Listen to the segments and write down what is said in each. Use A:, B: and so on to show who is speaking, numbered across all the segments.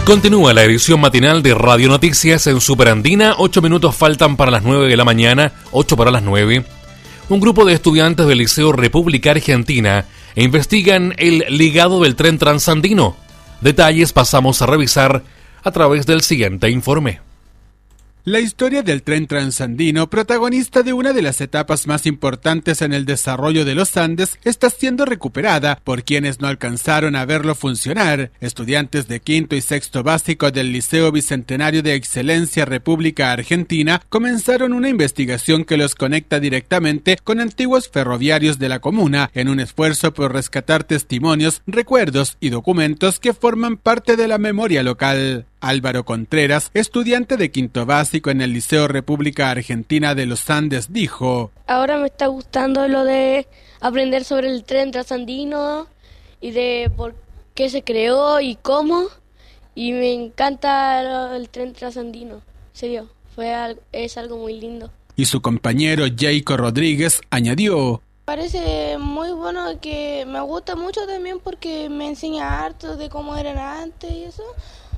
A: Continúa la edición matinal de Radio Noticias en Superandina. 8 minutos faltan para las 9 de la mañana, 8 para las 9. Un grupo de estudiantes del Liceo República Argentina investigan el ligado del tren transandino. Detalles pasamos a revisar a través del siguiente informe.
B: La historia del tren transandino, protagonista de una de las etapas más importantes en el desarrollo de los Andes, está siendo recuperada por quienes no alcanzaron a verlo funcionar. Estudiantes de quinto y sexto básico del Liceo Bicentenario de Excelencia República Argentina comenzaron una investigación que los conecta directamente con antiguos ferroviarios de la comuna, en un esfuerzo por rescatar testimonios, recuerdos y documentos que forman parte de la memoria local. Álvaro Contreras, estudiante de quinto básico en el Liceo República Argentina de los Andes, dijo:
C: ahora me está gustando lo de aprender sobre el tren transandino y de por qué se creó y cómo, y me encanta el tren transandino, en serio, es algo muy lindo.
B: Y su compañero Jacob Rodríguez añadió:
D: parece muy bueno, que me gusta mucho también porque me enseña harto de cómo eran antes y eso.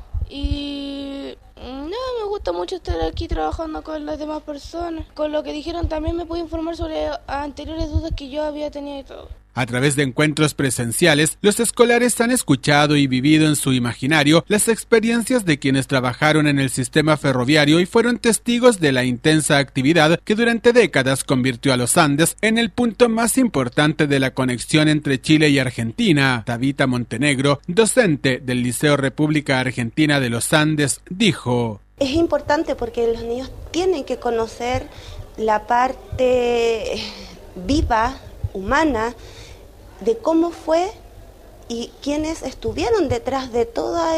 D: Y me gusta mucho estar aquí trabajando con las demás personas. Con lo que dijeron también me pude informar sobre anteriores dudas que yo había tenido y todo.
B: A través de encuentros presenciales, los escolares han escuchado y vivido en su imaginario las experiencias de quienes trabajaron en el sistema ferroviario y fueron testigos de la intensa actividad que durante décadas convirtió a los Andes en el punto más importante de la conexión entre Chile y Argentina. Tabita Montenegro, docente del Liceo República Argentina de los Andes, dijo:
E: es importante porque los niños tienen que conocer la parte viva, humana, de cómo fue y quiénes estuvieron detrás de toda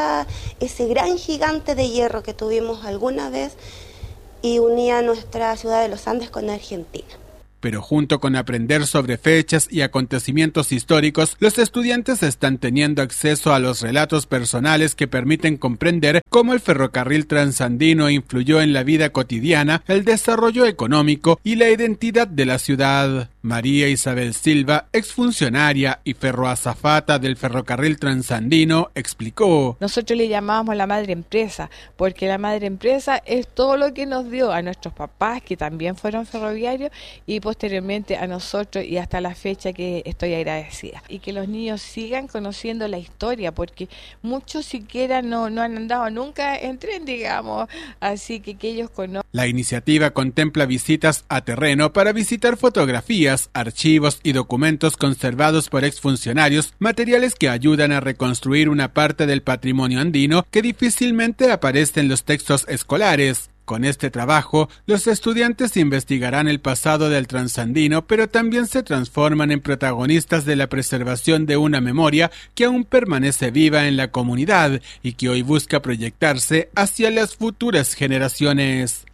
E: ese gran gigante de hierro que tuvimos alguna vez y unía nuestra ciudad de los Andes con Argentina.
B: Pero junto con aprender sobre fechas y acontecimientos históricos, los estudiantes están teniendo acceso a los relatos personales que permiten comprender cómo el ferrocarril transandino influyó en la vida cotidiana, el desarrollo económico y la identidad de la ciudad. María Isabel Silva, exfuncionaria y ferroazafata del ferrocarril transandino, explicó:
F: nosotros le llamábamos la madre empresa, porque la madre empresa es todo lo que nos dio a nuestros papás, que también fueron ferroviarios, y posteriormente a nosotros, y hasta la fecha que estoy agradecida. Y que los niños sigan conociendo la historia, porque muchos siquiera no han andado nunca en tren, digamos, así que ellos conozcan.
B: La iniciativa contempla visitas a terreno para visitar fotografías, archivos y documentos conservados por exfuncionarios, materiales que ayudan a reconstruir una parte del patrimonio andino que difícilmente aparece en los textos escolares. Con este trabajo, los estudiantes investigarán el pasado del transandino, pero también se transforman en protagonistas de la preservación de una memoria que aún permanece viva en la comunidad y que hoy busca proyectarse hacia las futuras generaciones.